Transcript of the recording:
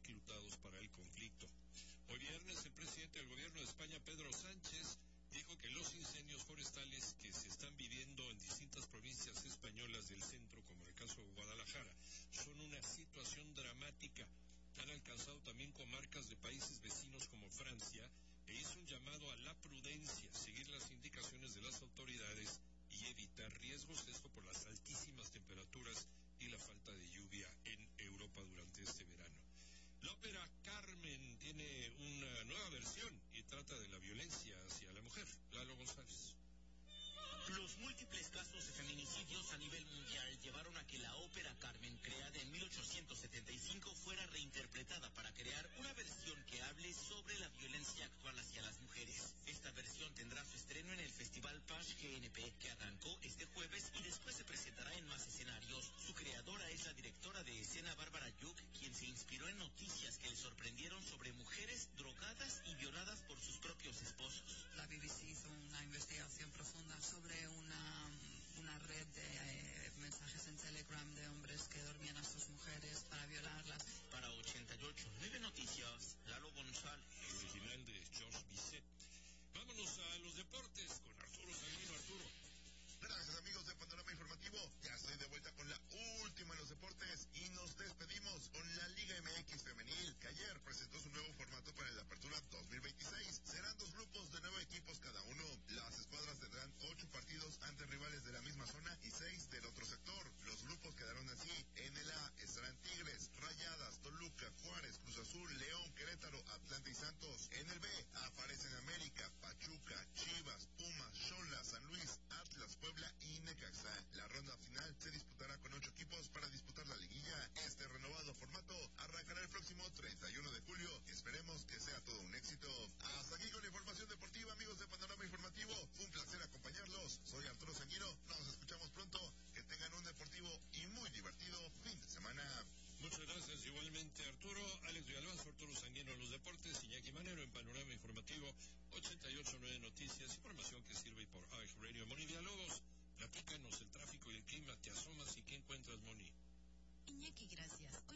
reclutados para el conflicto. Hoy viernes, el presidente del gobierno de España, Pedro Sánchez, dijo que los incendios forestales que se están viviendo en distintas provincias españolas del centro, como en el caso de Guadalajara, son una situación dramática. Han alcanzado también comarcas de países vecinos como Francia, e hizo un llamado a la prudencia, seguir las indicaciones de las autoridades y evitar riesgos, esto por las altísimas temperaturas y la falta de lluvia en Europa durante este verano. La ópera Carmen tiene una nueva versión y trata de la violencia hacia la mujer. Lalo González. Los múltiples casos de feminicidios a nivel mundial llevaron a que la ópera Carmen, creada en 1875, fuera reinterpretada para crear una versión que hable sobre la violencia actual hacia las mujeres. Esta versión tendrá su estreno en el Festival Page GNP, que arrancó este jueves y después se presentará en más escenarios. Su creadora es la directora de escena Bárbara Yuc, quien se inspiró en noticias que le sorprendieron sobre mujeres drogadas y violadas por sus propios esposos. La BBC hizo una investigación profunda sobre una red de mensajes en Telegram de hombres que dormían a sus mujeres para violarlas. Para 88.9 Noticias, Lalo González. Original de George Bizet. Vámonos a los deportes con Arturo Sanguino. Arturo. Gracias, amigos de Panorama Informativo. Ya estoy de vuelta con la última en los deportes y nos despedimos con la Liga MX Femenil, que ayer presentó su nuevo formato para la Apertura 2026. Serán 2 grupos de 9 equipos cada uno. Las escuadras tendrán 8 partidos ante rivales de la misma zona y 6 del otro sector. Los grupos quedaron así. En el A estarán Tigres, Rayadas, Toluca, Juárez, Cruz Azul, León, Querétaro, Atlanta y Santos. En el B aparecen América, Pachuca, Chivas, Pumas, Xola, San Luis, Atlas, Puebla y Necaxa. La ronda final se disputará con 8 equipos para disputar la liguilla. Este renovado formato arrancará el próximo 31 de julio. Esperemos que sea todo un éxito. Hasta aquí con la información deportiva, amigos de Panorama Informativo. Fue un placer acompañarlos. Soy Arturo Sanguino. Nos escuchamos pronto. Que tengan un deportivo y muy divertido fin de semana. Muchas gracias, igualmente Arturo. Alex Villalbazo, Arturo Sanguino en los deportes, Iñaki Manero en Panorama Informativo, 88.9 Noticias, información que sirve por iHeartRadio. Moni Villalobos, platícanos el tráfico y el clima, te asomas y ¿qué encuentras, Moni? Iñaki, gracias.